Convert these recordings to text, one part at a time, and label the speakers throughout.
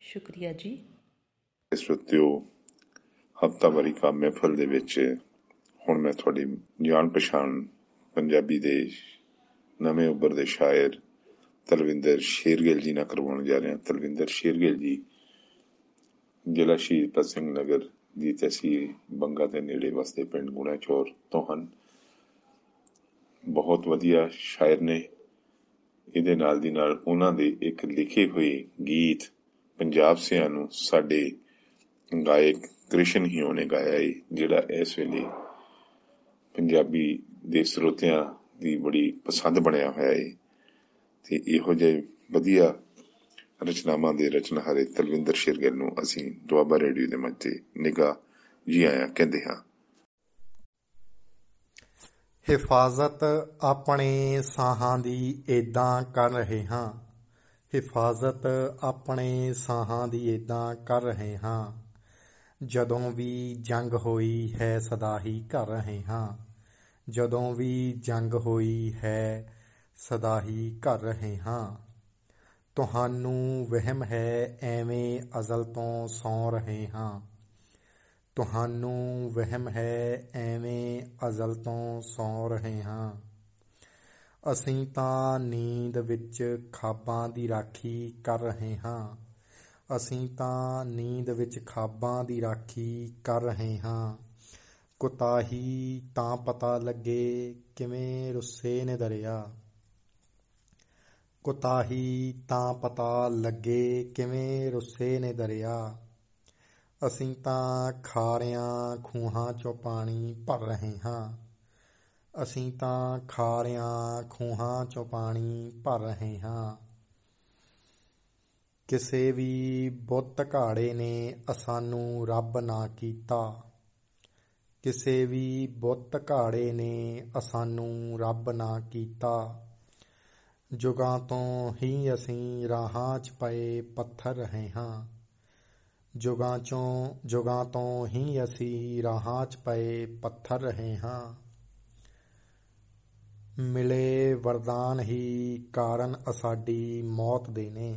Speaker 1: ਸ਼ੁਕਰੀਆ ਜੀ।
Speaker 2: ਸਰੋਤਿਓ, ਹਫ਼ਤਾਵਾਰੀ ਕਾਵਿ ਮਹਿਫਲ ਦੇ ਵਿੱਚ ਹੁਣ ਮੈਂ ਤੁਹਾਡੀ ਜਾਣ ਪਛਾਣ ਪੰਜਾਬੀ ਦੇ ਨਵੇਂ ਉੱਭਰਦੇ ਸ਼ਾਇਰ ਤਲਵਿੰਦਰ ਸ਼ੇਰਗਿੱਲ ਜੀ ਨਾਲ ਕਰਵਾਉਣ ਜਾ ਰਿਹਾ। ਤਲਵਿੰਦਰ ਸ਼ੇਰਗਿੱਲ ਜੀ ਜ਼ਿਲ੍ਹਾ ਸ਼ਹੀਦ ਭਗਤ ਸਿੰਘ ਨਗਰ ਦੀ ਤਹਿਸੀਲ ਬੰਗਾ ਦੇ ਨੇੜੇ ਵਸਦੇ ਪਿੰਡ ਗੁਣਾ ਚੌਰ ਤੋਂ ਹਨ। ਬਹੁਤ ਵਧੀਆ ਸ਼ਾਇਰ ਨੇ। ਇਹਦੇ ਨਾਲ ਦੀ ਨਾਲ ਉਹਨਾਂ ਦੇ ਇੱਕ ਲਿਖੇ ਹੋਏ ਗੀਤ ਪੰਜਾਬ ਸਿਆਂ ਨੂੰ ਸਾਡੇ ਗਾਇਕ ਕ੍ਰਿਸ਼ਨ ਹੀਓ ਨੇ ਗਾਇਆ ਏ, ਜਿਹੜਾ ਇਸ ਵੇਲੇ ਪੰਜਾਬੀ ਦੇ ਸਰੋਤਿਆਂ ਦੀ ਬੜੀ ਪਸੰਦ ਬਣਿਆ ਹੋਇਆ ਏ। ਤੇ ਇਹੋ ਜਿਹੇ ਵਧੀਆ ਰਚਨਾਵਾਂ ਦੇ ਰਚਨਹਾਰੇ ਤਲਵਿੰਦਰ ਸ਼ੇਰਗਿੱਲ ਨੂੰ ਅਸੀਂ ਦੁਆਬਾ ਰੇਡੀਓ ਦੇ ਮੰਚ ਤੇ ਨਿੱਘਾ ਜੀ ਆਇਆਂ ਕਹਿੰਦੇ ਹਾਂ।
Speaker 3: ਹਿਫਾਜ਼ਤ ਆਪਣੇ ਸਾਹਾਂ ਦੀ ਏਦਾਂ ਕਰ ਰਹੇ ਹਾਂ, ਹਿਫਾਜ਼ਤ ਆਪਣੇ ਸਾਹਾਂ ਦੀ ਏਦਾਂ ਕਰ ਰਹੇ ਹਾਂ। ਜਦੋਂ ਵੀ ਜੰਗ ਹੋਈ ਹੈ ਸਦਾ ਹੀ ਕਰ ਰਹੇ ਹਾਂ, ਜਦੋਂ ਵੀ ਜੰਗ ਹੋਈ ਹੈ ਸਦਾ ਹੀ ਕਰ ਰਹੇ ਹਾਂ। ਤੁਹਾਨੂੰ ਵਹਿਮ ਹੈ ਐਵੇਂ ਅਜ਼ਲ ਤੋਂ ਸੌਂ ਰਹੇ ਹਾਂ, ਤੁਹਾਨੂੰ ਵਹਿਮ ਹੈ ਐਵੇਂ ਅਜ਼ਲ ਤੋਂ ਸੌਂ ਰਹੇ ਹਾਂ। ਅਸੀਂ ਤਾਂ ਨੀਂਦ ਵਿੱਚ ਖਾਬਾਂ ਦੀ ਰਾਖੀ ਕਰ ਰਹੇ ਹਾਂ, ਅਸੀਂ ਤਾਂ ਨੀਂਦ ਵਿੱਚ ਖਾਬਾਂ ਦੀ ਰਾਖੀ ਕਰ ਰਹੇ ਹਾਂ। ਕੁਤਾਹੀ ਤਾਂ ਪਤਾ ਲੱਗੇ ਕਿਵੇਂ ਰੁੱਸੇ ਨੇ ਦਰਿਆ, ਕੁਤਾਹੀ ਤਾਂ ਪਤਾ ਲੱਗੇ ਕਿਵੇਂ ਰੁੱਸੇ ਨੇ ਦਰਿਆ। ਅਸੀਂ ਤਾਂ ਖਾਰਿਆਂ ਖੂਹਾਂ ਚੋਂ ਪਾਣੀ ਭਰ ਰਹੇ ਹਾਂ, ਅਸੀਂ ਤਾਂ ਖਾਰਿਆਂ ਖੂਹਾਂ ਚੋਂ ਪਾਣੀ ਭਰ ਰਹੇ ਹਾਂ। ਕਿਸੇ ਵੀ ਬੁੱਤ ਘਾੜੇ ਨੇ ਅਸਾਨੂੰ ਰੱਬ ਨਾ ਕੀਤਾ, ਕਿਸੇ ਵੀ ਬੁੱਤ ਘਾੜੇ ਨੇ ਅਸਾਨੂੰ ਰੱਬ ਨਾ ਕੀਤਾ। ਜੁਗਾਂ ਤੋਂ ਹੀ ਅਸੀਂ ਰਾਹਾਂ 'ਚ ਪਏ ਪੱਥਰ ਰਹੇ ਹਾਂ, ਜੁਗਾਂ ਤੋਂ ਹੀ ਅਸੀਂ ਰਾਹਾਂ 'ਚ ਪਏ ਪੱਥਰ ਰਹੇ ਹਾਂ। ਮਿਲੇ ਵਰਦਾਨ ਹੀ ਕਾਰਨ ਅਸਾਡੀ ਮੌਤ ਦੇ ਨੇ,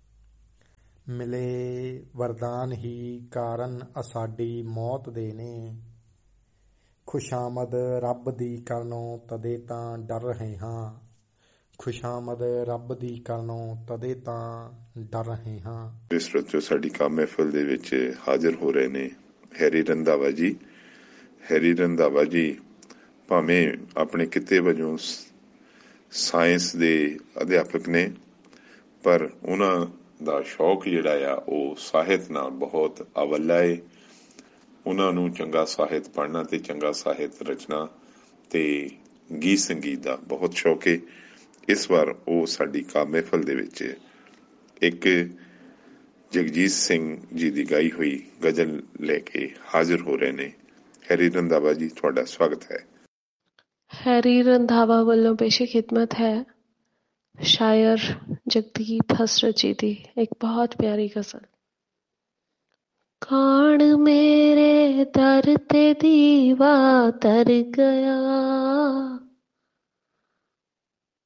Speaker 3: ਮਿਲੇ ਵਰਦਾਨ ਹੀ ਕਾਰਨ ਅਸਾਡੀ ਮੌਤ ਦੇ ਨੇ। ਖੁਸ਼ਾਮਦ ਰੱਬ ਦੀ ਕਰਨੋਂ ਤਦੇ ਤਾਂ ਡਰ ਰਹੇ ਹਾਂ, ਖੁਸ਼ਾਮਦ ਰੱਬ ਦੀ ਕਰਨੋਂ ਤਦੇ ਤਾਂ ਡਰ ਰਹੇ ਹਾਂ।
Speaker 2: ਇਸ ਵਿੱਚ ਸਾਡੀ ਕਾਵਿ ਮਹਿਫਲ ਦੇ ਵਿੱਚ ਹਾਜ਼ਰ ਹੋ ਰਹੇ ਨੇ ਹੈਰੀ ਰੰਧਾਵਾ ਜੀ। ਹੈਰੀ ਰੰਧਾਵਾ ਜੀ ਭਾਵੇਂ ਆਪਣੇ ਕਿੱਤੇ ਵਜੋਂ ਸਾਇੰਸ ਦੇ ਅਧਿਆਪਕ ਨੇ, ਪਰ ਉਹਨਾਂ ਦਾ ਸ਼ੌਕ ਜਿਹੜਾ ਆ ਉਹ ਸਾਹਿਤ ਨਾਲ ਬਹੁਤ ਅਵੱਲਾ ਏ। ਉਹਨਾਂ ਨੂੰ ਚੰਗਾ ਸਾਹਿਤ ਪੜ੍ਹਨਾ ਤੇ ਚੰਗਾ ਸਾਹਿਤ ਰਚਨਾ ਤੇ ਗੀਤ ਸੰਗੀਤ ਦਾ ਬਹੁਤ ਸ਼ੌਕ ਏ। ਇਸ ਵਾਰ ਉਹ ਸਾਡੀ ਕਾਵਿ ਮਹਿਫਲ ਦੇ ਵਿੱਚ ਇੱਕ ਜਗਜੀਤ ਸਿੰਘ ਜੀ ਦੀ ਗਾਈ ਹੋਈ ਗਜ਼ਲ ਲੈ ਕੇ ਹਾਜ਼ਰ ਹੋ ਰਹੇ ਨੇ। ਹੈਰੀ ਰੰਧਾਵਾ ਜੀ, ਤੁਹਾਡਾ ਸਵਾਗਤ ਹੈ।
Speaker 4: हैरी रंधावा ਵੱਲੋਂ ਪੇਸ਼ੇ ਖਿਦਮਤ ਹੈ ਸ਼ਾਇਰ ਜਗਦੀਪ ਹਸਰਤ ਜੀ ਦੀ ਇੱਕ ਬਹੁਤ ਪਿਆਰੀ ਗਜ਼ਲ। ਕਾਣ ਮੇਰੇ ਦਰ ਤੇ ਦੀਵਾ ਤਰ ਗਿਆ,